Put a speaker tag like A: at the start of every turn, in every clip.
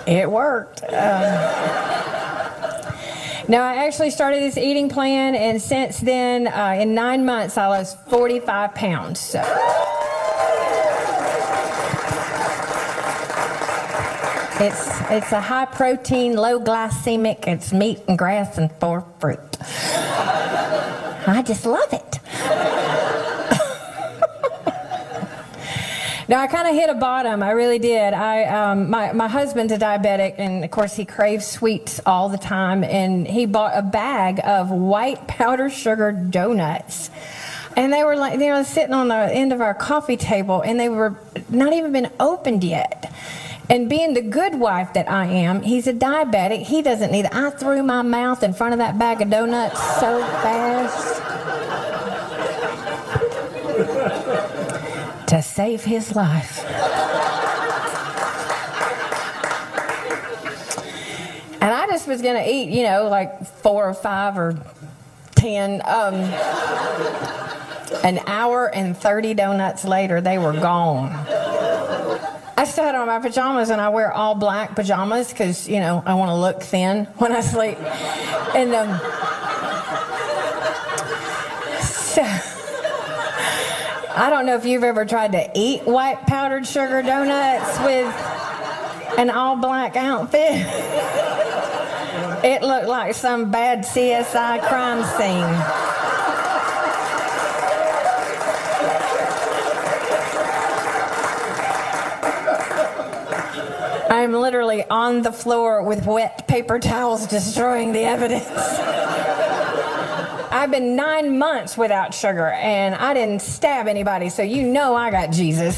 A: It worked. No, I actually started this eating plan, and since then, in 9 months, I lost 45 pounds. So. It's a high protein, low glycemic. It's meat and grass and 4 fruit. I just love it. No, I kind of hit a bottom. I really did. My husband's a diabetic, and of course he craves sweets all the time. And he bought a bag of white powdered sugar donuts, and they were like, sitting on the end of our coffee table, and they were not even been opened yet. And being the good wife that I am, he's a diabetic. He doesn't need it. I threw my mouth in front of that bag of donuts so fast to save his life. And I just was going to eat, like 4 or 5 or 10. An hour and 30 donuts later, they were gone. I still had on my pajamas, and I wear all black pajamas because, I want to look thin when I sleep. And so, I don't know if you've ever tried to eat white powdered sugar donuts with an all black outfit. It looked like some bad CSI crime scene. I'm literally on the floor with wet paper towels destroying the evidence. I've been 9 months without sugar, and I didn't stab anybody, so I got Jesus.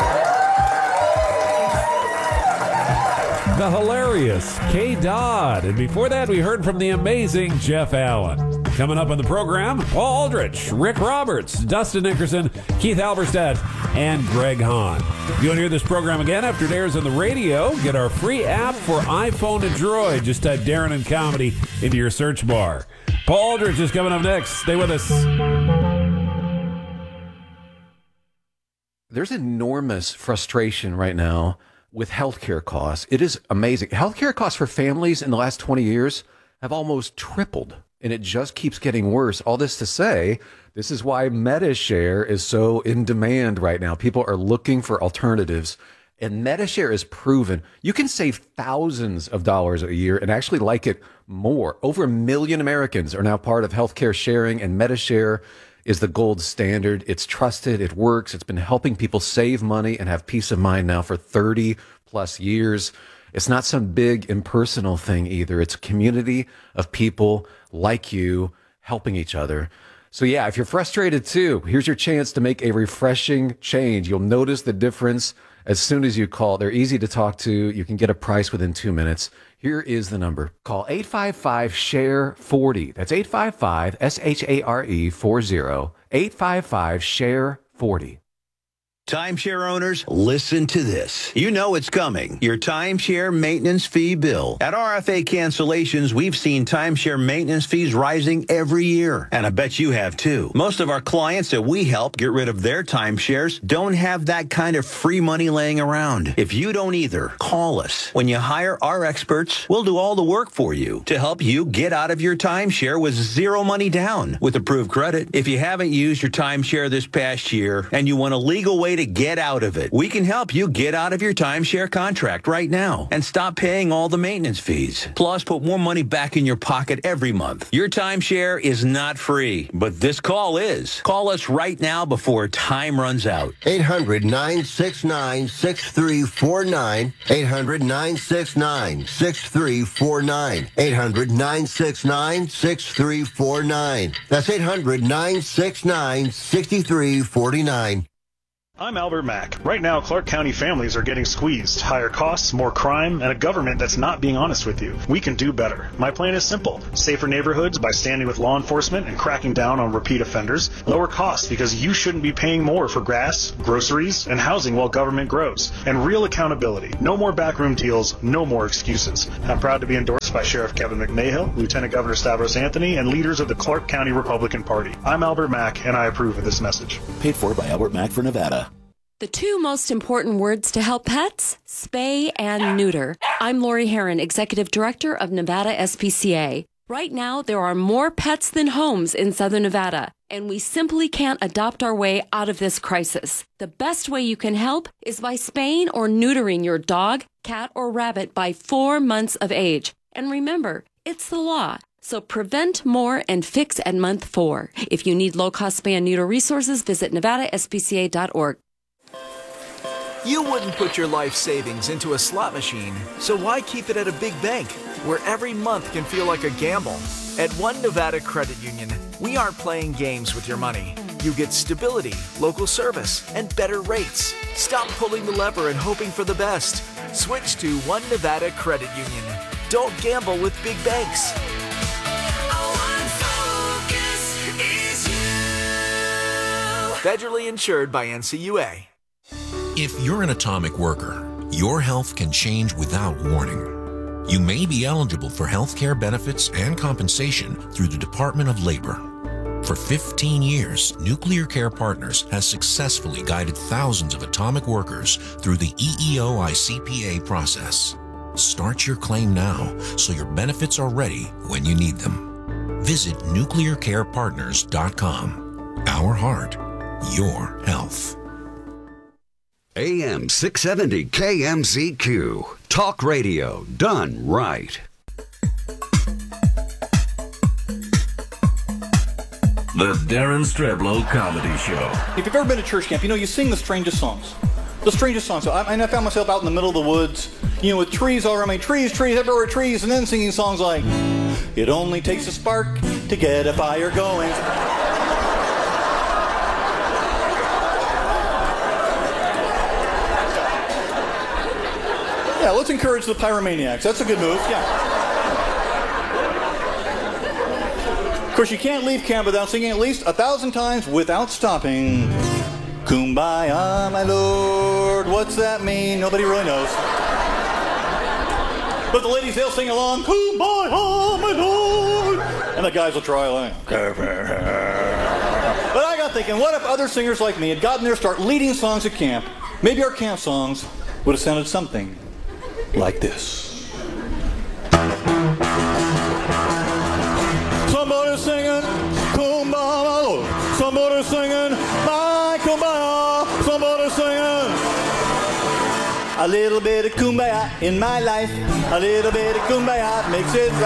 B: The hilarious Kay Dodd. And before that, we heard from the amazing Jeff Allen. Coming up on the program, Paul Aldrich, Rick Roberts, Dustin Nickerson, Keith Halberstadt, and Greg Hahn. If you want to hear this program again after it airs on the radio, get our free app for iPhone and Droid. Just type Darren and Comedy into your search bar. Paul Aldrich is coming up next. Stay with us.
C: There's enormous frustration right now with healthcare costs. It is amazing. Healthcare costs for families in the last 20 years have almost tripled, and it just keeps getting worse. All this to say, this is why MediShare is so in demand right now. People are looking for alternatives, and MediShare is proven. You can save thousands of dollars a year and actually like it more. Over 1 million Americans are now part of healthcare sharing, and MediShare is the gold standard. It's trusted. It works. It's been helping people save money and have peace of mind now for 30 plus years. It's not some big impersonal thing either. It's a community of people like you helping each other. So yeah, if you're frustrated too, here's your chance to make a refreshing change. You'll notice the difference as soon as you call. They're easy to talk to. You can get a price within 2 minutes. Here is the number. Call 855-SHARE-40. That's 855-SHARE-40. 855-SHARE-40.
D: Timeshare owners, listen to this. You know it's coming. Your timeshare maintenance fee bill. At RFA Cancellations, we've seen timeshare maintenance fees rising every year. And I bet you have too. Most of our clients that we help get rid of their timeshares don't have that kind of free money laying around. If you don't either, call us. When you hire our experts, we'll do all the work for you to help you get out of your timeshare with zero money down with approved credit. If you haven't used your timeshare this past year and you want a legal way to get out of it, we can help you get out of your timeshare contract right now and stop paying all the maintenance fees. Plus, put more money back in your pocket every month. Your timeshare is not free, but this call is. Call us right now before time runs out.
E: 800-969-6349. 800-969-6349. 800-969-6349. That's 800-969-6349.
F: I'm Albert Mack. Right now, Clark County families are getting squeezed. Higher costs, more crime, and a government that's not being honest with you. We can do better. My plan is simple. Safer neighborhoods by standing with law enforcement and cracking down on repeat offenders. Lower costs because you shouldn't be paying more for gas, groceries, and housing while government grows. And real accountability. No more backroom deals, no more excuses. I'm proud to be endorsed by Sheriff Kevin McMahill, Lieutenant Governor Stavros Anthony, and leaders of the Clark County Republican Party. I'm Albert Mack, and I approve of this message.
G: Paid for by Albert Mack for Nevada. The two most important words to help pets? Spay and neuter. I'm Lori Herron, Executive Director of Nevada SPCA. Right now, there are more pets than homes in Southern Nevada, and we simply can't adopt our way out of this crisis. The best way you can help is by spaying or neutering your dog, cat, or rabbit by 4 months of age. And remember, it's the law. So prevent more and fix at month 4. If you need low-cost spay and neuter resources, visit nevadaspca.org.
H: You wouldn't put your life savings into a slot machine, so why keep it at a big bank, where every month can feel like a gamble? At One Nevada Credit Union, we aren't playing games with your money. You get stability, local service, and better rates. Stop pulling the lever and hoping for the best. Switch to One Nevada Credit Union. Don't gamble with big banks. Federally insured by NCUA.
I: If you're an atomic worker, your health can change without warning. You may be eligible for health care benefits and compensation through the Department of Labor. For 15 years, Nuclear Care Partners has successfully guided thousands of atomic workers through the EEO-ICPA process. Start your claim now so your benefits are ready when you need them. Visit nuclearcarepartners.com. Our heart, your health.
J: AM 670 KMZQ. Talk radio done right.
K: The Darren Streblow Comedy Show.
L: If you've ever been to church camp, you know you sing the strangest songs. The strangest songs. I found myself out in the middle of the woods, you know, with trees all around me. Trees, everywhere, trees, and then singing songs like, "It only takes a spark to get a fire going." Yeah, let's encourage the pyromaniacs. That's a good move, yeah. Of course, you can't leave camp without singing at least 1,000 times without stopping. Kumbaya, my lord. What's that mean? Nobody really knows. But the ladies, they'll sing along. Kumbaya, my lord. And the guys will try like. But I got thinking, what if other singers like me had gotten there to start leading songs at camp? Maybe our camp songs would have sounded something like this. Somebody singing, Kumbaya, somebody singing, my Kumbaya, somebody singing. A little bit of Kumbaya in my life, a little bit of Kumbaya makes it right.